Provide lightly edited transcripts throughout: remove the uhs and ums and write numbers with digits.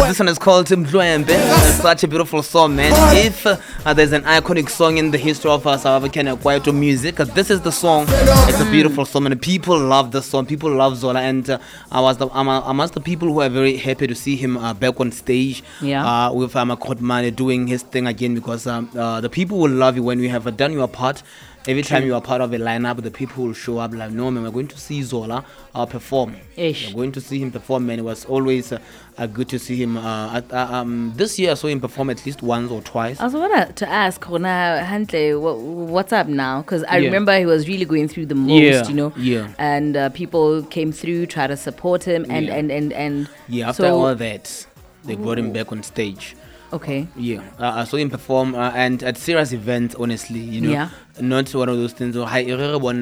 This one is called Mdlwembe. It's such a beautiful song, man. If there's an iconic song in the history of South African Kwaito music, this is the song. It's a beautiful song, and people love the song. People love Zola, and amongst the people who are very happy to see him back on stage with Kotmane doing his thing again, because the people will love you when you have done your part. Every time you are part of a lineup, the people will show up like, no man, we're going to see Zola perform. We're going to see him perform, and it was always good to see him. This year I saw him perform at least once or twice. I also wanted to ask Hona Hantle, what's up now? Because I remember he was really going through the most, you know. And people came through, tried to support him, and after all that, they brought him back on stage. Okay. I saw him perform and at serious events, honestly, you know. Not one of those things. Those were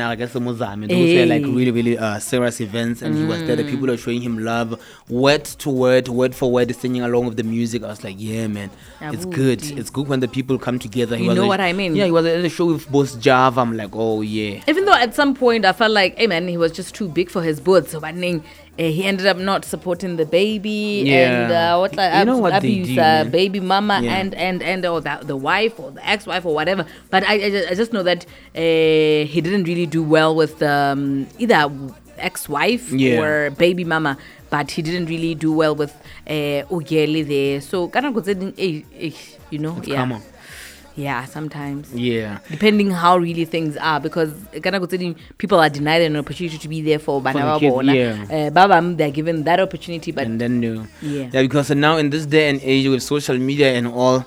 like really, really serious events, and he was there. The people are showing him love, word to word, word for word, singing along with the music. I was like, yeah, man, it's good. It's good when the people come together. You know what I mean? Yeah, he was at the show with Boss Java. I'm like, oh yeah. Even though at some point I felt like, hey man, he was just too big for his boots. So he ended up not supporting the baby and abuse baby mama and or the wife or the ex-wife or whatever. But I just know that he didn't really do well with either ex-wife or baby mama, but he didn't really do well with Ugeli there. So kind of you know, common. Yeah, sometimes. Yeah. Depending how really things are, because people are denied an opportunity to be there for Baba. They're given that opportunity, but and then no. Yeah, because now in this day and age with social media and all,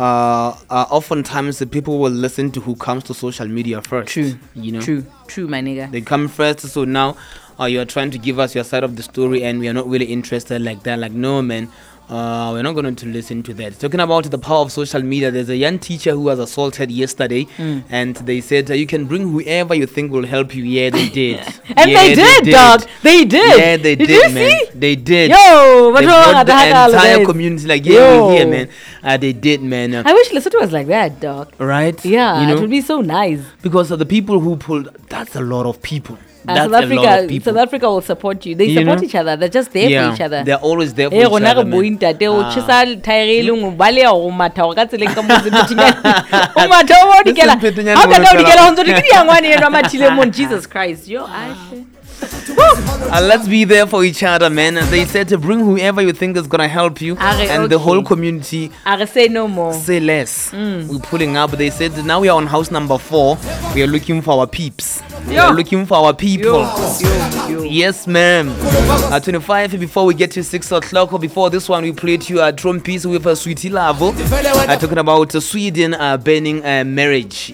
oftentimes the people will listen to who comes to social media first. True. You know. True, my nigga. They come first. So now, you are trying to give us your side of the story, and we are not really interested like that. Like, no, man. We're not going to listen to that. Talking about the power of social media, there's a young teacher who was assaulted yesterday, and they said you can bring whoever you think will help you. Yeah, they did. And they did, dog. They did. Yeah, they did, man. See? They did. Yo, they brought the entire community. Like, we're here, man. They did, man. I wish Lesotho was like that, dog. Right? Yeah, you know? It would be so nice. Because of the people who pulled, that's a lot of people. South Africa will support you. They support each other. They're just there for each other. They're always there for each other, man. Jesus Christ. Let's be there for each other, man. And they said to bring whoever you think is gonna help you, and the whole community. Say no more. Say less. We're pulling up. They said now we are on house number 4. We are looking for our peeps. We are looking for our people. Yes, ma'am. 25 before we get to 6 o'clock. Or before this one, we played you a drum piece with a Sweetie Lavo. Talking about Sweden banning marriage.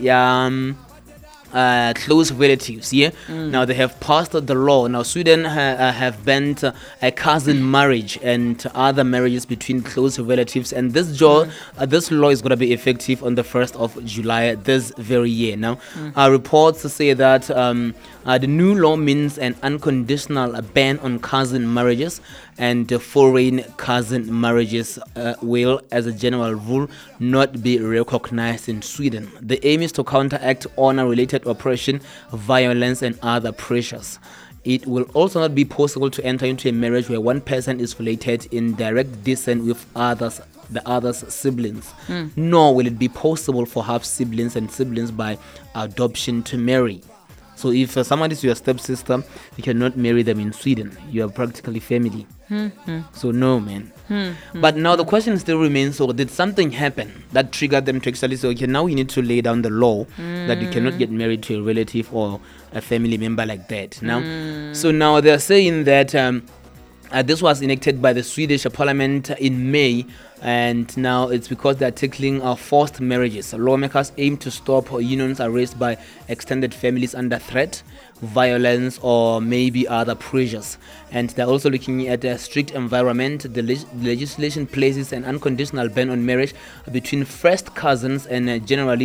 Close relatives. Now they have passed the law. Now Sweden have banned a cousin marriage and other marriages between close relatives, and this law is going to be effective on the 1st of July this very year. Now reports say that the new law means an unconditional ban on cousin marriages, and foreign cousin marriages will, as a general rule, not be recognized in Sweden. The aim is to counteract honor-related oppression, violence, and other pressures. It will also not be possible to enter into a marriage where one person is related in direct descent with the other's siblings. Nor will it be possible for half siblings and siblings by adoption to marry. So if somebody is your stepsister, you cannot marry them in Sweden. You are practically family. So no, man. But now the question still remains, so did something happen that triggered them to actually say, okay, now we need to lay down the law that you cannot get married to a relative or a family member like that. So now they're saying that this was enacted by the Swedish parliament in May, and now it's because they're tackling forced marriages. Lawmakers aim to stop unions raised by extended families under threat, violence, or maybe other pressures. And they're also looking at a strict environment. The legislation places an unconditional ban on marriage between first cousins and generally